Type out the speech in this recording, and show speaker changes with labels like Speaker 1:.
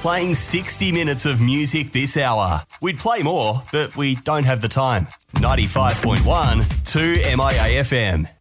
Speaker 1: playing 60 minutes of music this hour. We'd play more, but we don't have the time. 95.1 to MIA FM.